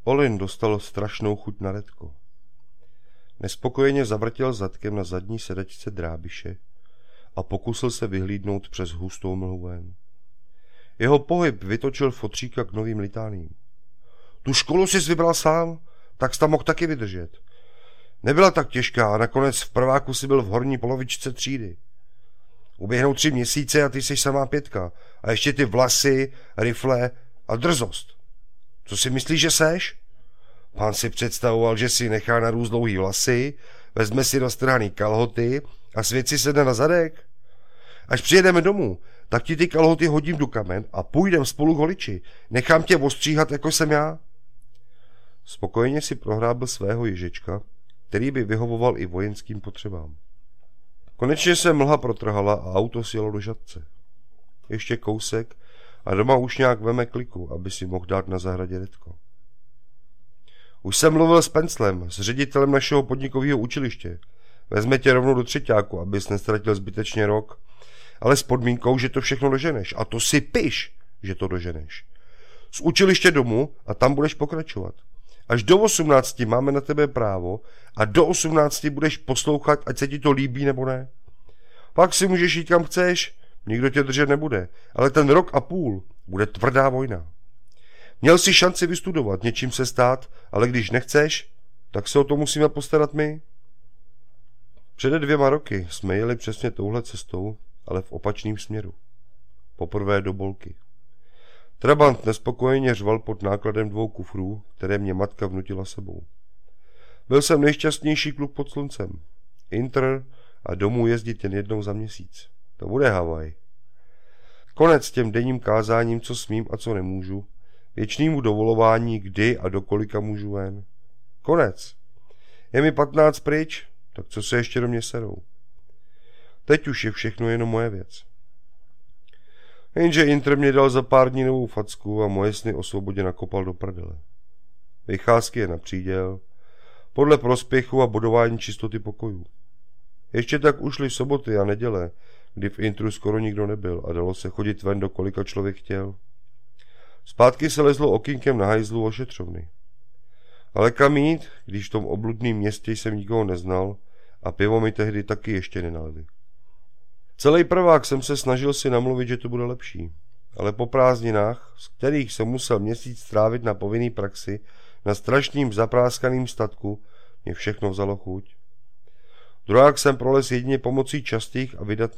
Olin dostal strašnou chuť na redko. Nespokojeně zavrtěl zadkem na zadní sedačce drábiše a pokusil se vyhlídnout přes hustou mlhu ven. Jeho pohyb vytočil fotříka k novým litáním. Tu školu jsi vybral sám, tak jsi tam mohl taky vydržet. Nebyla tak těžká a nakonec v prváku si byl v horní polovičce třídy. Uběhnou 3 měsíce a ty jsi samá 5. A ještě ty vlasy, rifle a drzost. Co si myslíš, že seš? Pán si představoval, že si nechá narůst dlouhý vlasy, vezme si roztrhaný kalhoty a svět si sedne na zadek. Až přijedeme domů, tak ti ty kalhoty hodím do kamen a půjdem spolu k holiči. Nechám tě ostříhat, jako jsem já. Spokojeně si prohrábil svého ježečka, který by vyhovoval i vojenským potřebám. Konečně se mlha protrhala a auto sjelo do Žatce. Ještě kousek a doma už nějak veme kliku, aby si mohl dát na zahradě redko. Už jsem mluvil s Penclem, s ředitelem našeho podnikového učiliště. Vezme tě rovnou do 3, abys nestratil zbytečně rok, ale s podmínkou, že to všechno doženeš. A to si piš, že to doženeš. Z učiliště domů a tam budeš pokračovat. Až do 18 máme na tebe právo a do 18 budeš poslouchat, ať se ti to líbí nebo ne. Pak si můžeš jít kam chceš, nikdo tě držet nebude, ale ten 1,5 roku bude tvrdá vojna. Měl jsi šanci vystudovat, něčím se stát, ale když nechceš, tak se o to musíme postarat my. Před 2 roky jsme jeli přesně touhle cestou, ale v opačném směru. Poprvé do Bolky. Trabant nespokojeně řval pod nákladem 2 kufrů, které mě matka vnutila sebou. Byl jsem nejšťastnější kluk pod sluncem. Intr a domů jezdit jen jednou za měsíc. To bude Havaj. Konec těm denním kázáním, co smím a co nemůžu. Věčnému dovolování, kdy a do kolika můžu ven. Konec. Je mi 15 pryč, tak co se ještě do mě serou. Teď už je všechno jenom moje věc. Jenže Intr mě dal za pár dní novou facku a moje sny o svobodě nakopal do prdele. Vycházky je na příděl, podle prospěchu a bodování čistoty pokojů. Ještě tak ušly soboty a neděle, kdy v Intru skoro nikdo nebyl a dalo se chodit ven, do kolika člověk chtěl. Zpátky se lezlo okýnkem na hajzlu ošetřovny. Ale kam jít, když v tom obludném městě jsem nikoho neznal a pivo mi tehdy taky ještě nenalili. Celý prvák jsem se snažil si namluvit, že to bude lepší, ale po prázdninách, z kterých jsem musel měsíc strávit na povinný praxi, na strašným zapráskaným statku, mě všechno vzalo chuť. Druhák jsem prolez jedině pomocí častých a vydatných